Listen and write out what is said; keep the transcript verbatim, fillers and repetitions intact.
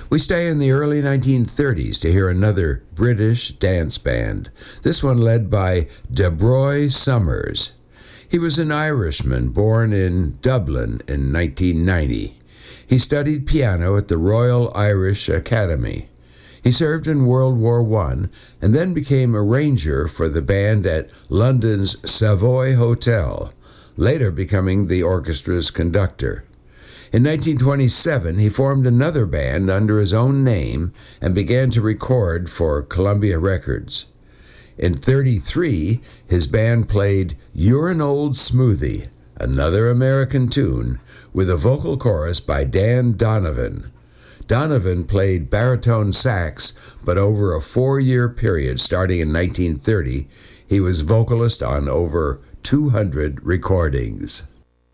We stay in the early nineteen thirties to hear another British dance band, this one led by DeBroy Summers. He was an Irishman born in Dublin in nineteen ninety. He studied piano at the Royal Irish Academy. He served in World War One and then became arranger for the band at London's Savoy Hotel, later becoming the orchestra's conductor. In nineteen twenty-seven, he formed another band under his own name and began to record for Columbia Records. In thirty-three, his band played You're an Old Smoothie, another American tune, with a vocal chorus by Dan Donovan. Donovan played baritone sax, but over a four-year period starting in nineteen thirty, he was vocalist on over two hundred recordings.